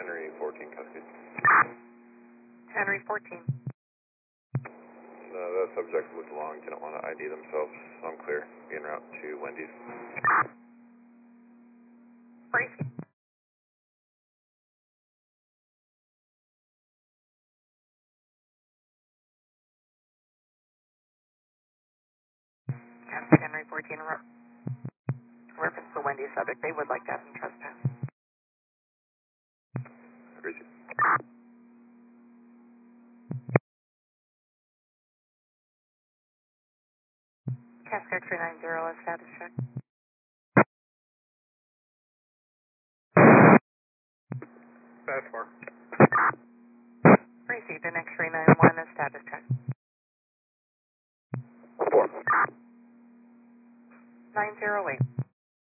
Henry 14, Cusky. Henry 14. The subject looked long, didn't want to ID themselves, so I'm clear. Be en route to Wendy's. Briefing. Yes, Henry 14, reference the Wendy's subject. They would like to have some trespass. Agreed. Cascade 390, status check. Fast mark. Received an X-ray 91, a status check. 4. 908.